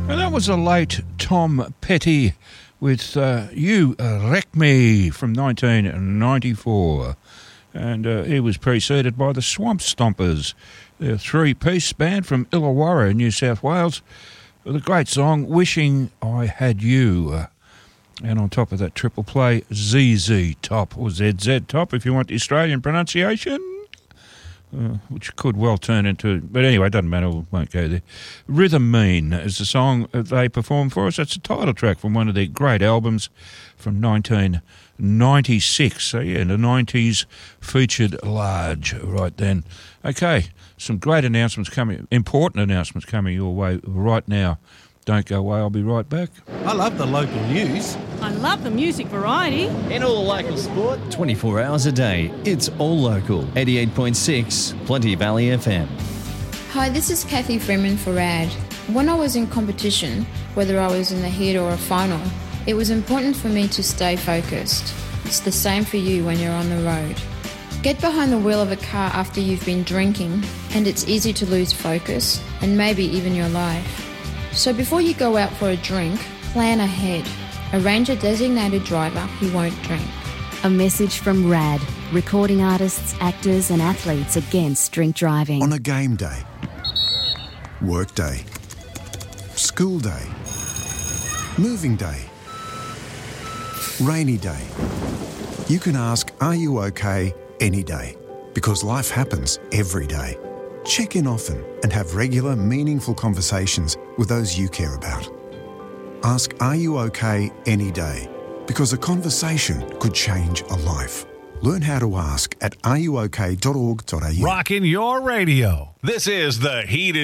And that was the late Tom Petty with You Wreck Me from 1994. And he was preceded by the Swamp Stompers, a three-piece band from Illawarra, New South Wales, with a great song, Wishing I Had You. And on top of that triple play, ZZ Top, or ZZ Top if you want the Australian pronunciation. Which could well turn into... But anyway, it doesn't matter, we won't go there. Rhythm Mean is the song they performed for us. That's a title track from one of their great albums from 1996. So, yeah, the 90s featured large right then. Okay, some great announcements coming, important announcements coming your way right now. Don't go away, I'll be right back. I love the local news. I love the music variety. And all the local sport. 24 hours a day, it's all local. 88.6, Plenty Valley FM. Hi, this is Kathy Freeman for RAD. When I was in competition, whether I was in the heat or a final, it was important for me to stay focused. It's the same for you when you're on the road. Get behind the wheel of a car after you've been drinking, and it's easy to lose focus, and maybe even your life. So before you go out for a drink, plan ahead. Arrange a designated driver who won't drink. A message from RAD, recording artists, actors and athletes against drink driving. On a game day, work day, school day, moving day, rainy day, you can ask, are you okay, any day? Because life happens every day. Check in often and have regular, meaningful conversations with those you care about. Ask, are you okay, any day? Because a conversation could change a life. Learn how to ask at areyouok.org.au. Rocking your radio. This is The Heated